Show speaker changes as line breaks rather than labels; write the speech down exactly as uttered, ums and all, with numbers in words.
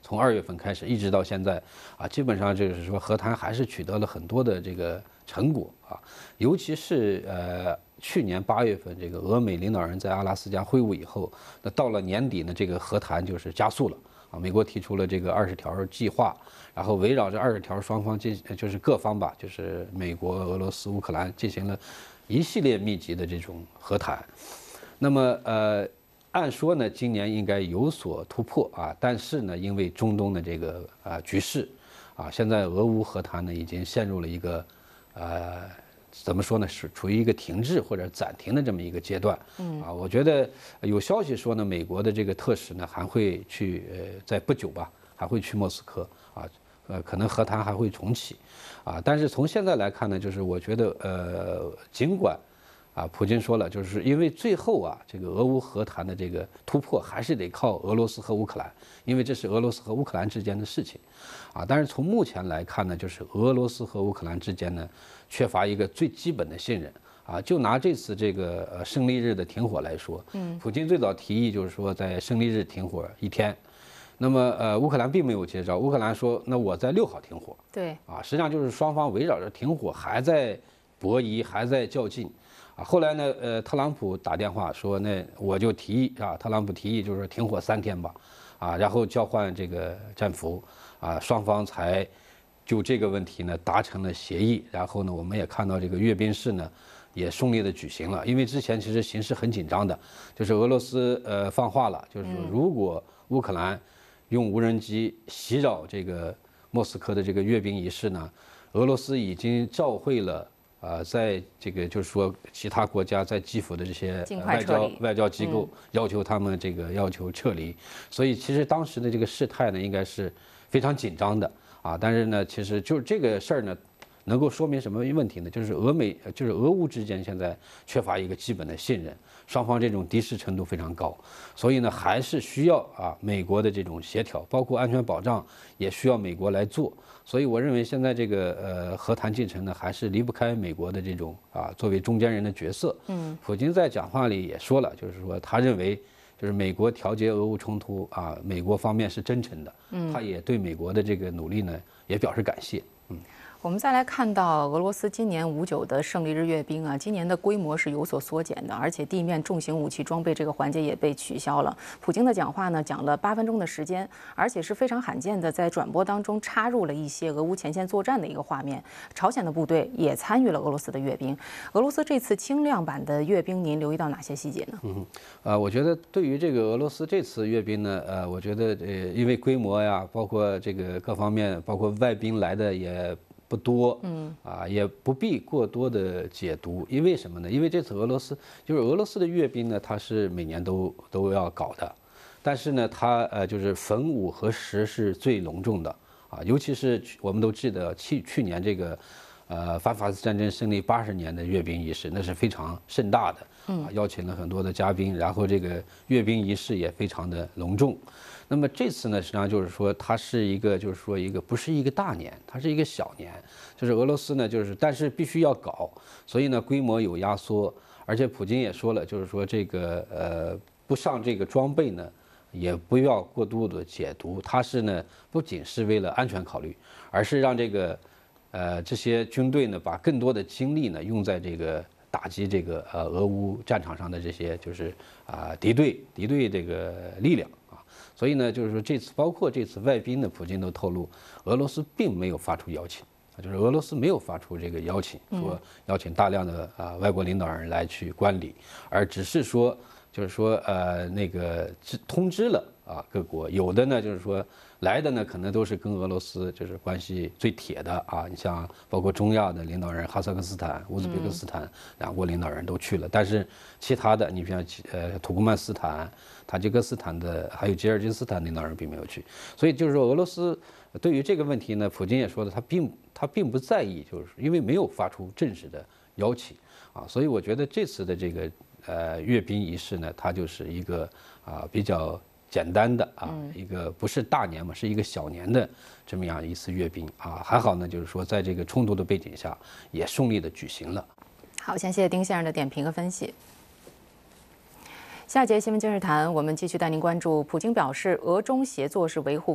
从二月份开始一直到现在啊，基本上就是说和谈还是取得了很多的这个成果啊，尤其是呃去年八月份这个俄美领导人在阿拉斯加会晤以后，那到了年底呢，这个和谈就是加速了。啊，美国提出了这个二十条计划，然后围绕着二十条，双方进就是各方吧，就是美国、俄罗斯、乌克兰进行了一系列密集的这种和谈。那么呃，按说呢，今年应该有所突破啊，但是呢，因为中东的这个啊局势啊，现在俄乌和谈呢已经陷入了一个呃。怎么说呢？是处于一个停滞或者暂停的这么一个阶段。嗯啊，我觉得有消息说呢，美国的这个特使呢还会去呃，在不久吧，还会去莫斯科啊，呃，可能和谈还会重启，啊，但是从现在来看呢，就是我觉得呃，尽管啊，普京说了，就是因为最后啊，这个俄乌和谈的这个突破还是得靠俄罗斯和乌克兰，因为这是俄罗斯和乌克兰之间的事情，啊，但是从目前来看呢，就是俄罗斯和乌克兰之间呢。缺乏一个最基本的信任啊！就拿这次这个呃胜利日的停火来说，嗯，普京最早提议就是说在胜利日停火一天，那么呃乌克兰并没有接招，乌克兰说那我在六号停火，
对，
啊，实际上就是双方围绕着停火还在博弈，还在较劲，啊，后来呢呃特朗普打电话说那我就提议啊，特朗普提议就是停火三天吧，啊，然后交换这个战俘，啊，双方才。就这个问题呢，达成了协议，然后呢，我们也看到这个阅兵式呢，也顺利的举行了。因为之前其实形势很紧张的，就是俄罗斯呃放话了，就是说如果乌克兰用无人机袭扰这个莫斯科的这个阅兵仪式呢，俄罗斯已经召会了啊，在这个就是说其他国家在基辅的这些外交外交机构，要求他们这个要求撤离。所以其实当时的这个事态呢，应该是非常紧张的。啊，但是呢，其实就是这个事儿呢，能够说明什么问题呢？就是俄美，就是俄乌之间现在缺乏一个基本的信任，双方这种敌视程度非常高，所以呢，还是需要啊美国的这种协调，包括安全保障也需要美国来做。所以我认为现在这个呃和谈进程呢，还是离不开美国的这种啊作为中间人的角色。嗯，普京在讲话里也说了，就是说他认为。就是美国调节俄乌冲突啊，美国方面是真诚的，嗯，他也对美国的这个努力呢也表示感谢，嗯。
我们再来看到俄罗斯今年五九的胜利日阅兵啊，今年的规模是有所缩减的，而且地面重型武器装备这个环节也被取消了。普京的讲话呢讲了八分钟的时间，而且是非常罕见的在转播当中插入了一些俄乌前线作战的一个画面。朝鲜的部队也参与了俄罗斯的阅兵。俄罗斯这次轻量版的阅兵，您留意到哪些细节呢？
嗯，呃，我觉得对于这个俄罗斯这次阅兵呢，呃，我觉得呃，因为规模呀，包括这个各方面，包括外宾来的也。不多，嗯啊，也不必过多的解读，因为什么呢？因为这次俄罗斯就是俄罗斯的阅兵呢，它是每年都都要搞的，但是呢，它呃就是焚武和实是最隆重的啊，尤其是我们都记得去去年这个，呃反法西斯战争胜利八十年的阅兵仪式，那是非常盛大的，啊，邀请了很多的嘉宾，然后这个阅兵仪式也非常的隆重。那么这次呢，实际上就是说，它是一个，就是说一个不是一个大年，它是一个小年，就是俄罗斯呢，就是但是必须要搞，所以呢规模有压缩，而且普京也说了，就是说这个呃不上这个装备呢，也不要过度的解读，它是呢不仅是为了安全考虑，而是让这个呃这些军队呢把更多的精力呢用在这个打击这个呃俄乌战场上的这些就是啊敌对敌对这个力量。所以呢，就是说这次包括这次外宾呢，普京都透露，俄罗斯并没有发出邀请，就是俄罗斯没有发出这个邀请，说邀请大量的啊外国领导人来去观礼，而只是说，就是说呃那个通知了啊各国，有的呢就是说来的呢可能都是跟俄罗斯就是关系最铁的啊，你像包括中亚的领导人哈萨克斯坦、乌兹别克斯坦两国领导人都去了，但是其他的你比如呃土库曼斯坦。塔吉克斯坦的还有吉尔吉斯斯坦领导人并没有去，所以就是说俄罗斯对于这个问题呢，普京也说了，他并他并不在意，就是因为没有发出正式的邀请啊，所以我觉得这次的这个呃阅兵仪式呢，它就是一个啊比较简单的啊一个不是大年嘛，是一个小年的这么样一次阅兵啊，还好呢，就是说在这个冲突的背景下也顺利的举行了。
好，先谢谢丁先生的点评和分析。下节新闻今日谈，我们继续带您关注。普京表示，俄中协作是维护